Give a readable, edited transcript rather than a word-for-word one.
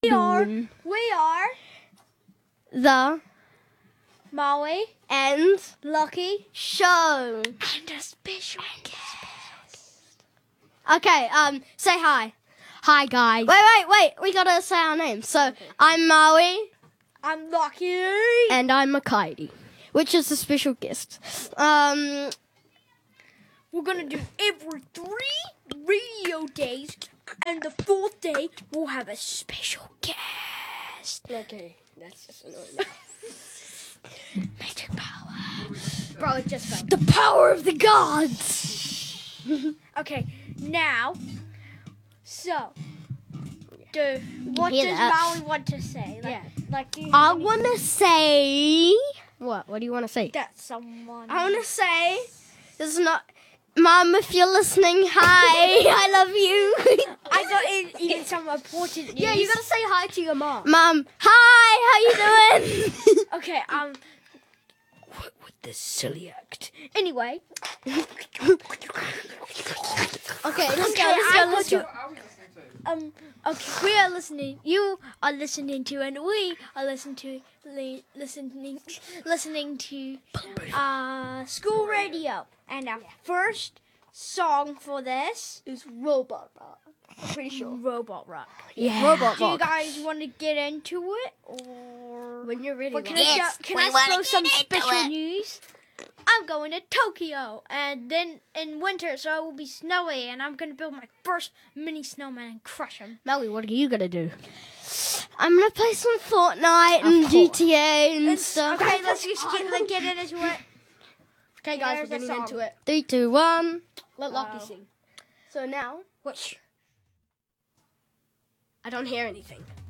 We are the Molly and Lucky show. and a special guest. Okay, say hi. Hi, guys. Wait. We gotta say our names. So, I'm Maui. I'm Lucky. And I'm Makaidi, which is a special guest. We're gonna do every 3 radio days, and the 4th day we'll have a special guest. Okay, that's just annoying. Magic power. Bro, it just fell. The power of the gods. Okay, now, so, what hear does that. Maui want to say? Do you I have any- wanna say... What do you wanna say? that someone. I wanna say... This is not... Mom, if you're listening, hi. I love you. I got even some important news. Yeah, you gotta say hi to your mom. Mom, hi. How you doing? Okay, what with this silly act? Anyway. Okay, let's go. Okay, we are listening. You are listening to, and we are listening to school radio. And our first song for this It's Robot Rock. I'm pretty sure. Robot Rock. Yeah. Robot Do you Rock. guys want to get into it, or When you're ready. But can Rock. I throw some special news? I'm going to Tokyo, and then in winter, so it will be snowy, and I'm going to build my first mini snowman and crush him. Maui, what are you gonna do? I'm gonna play some Fortnite and GTA and stuff. Okay, let's just get into it. Okay, guys, There's we're a getting song. into it. 3, 2, 1. Let Wow. Lucky sing. So now, What? I don't hear anything.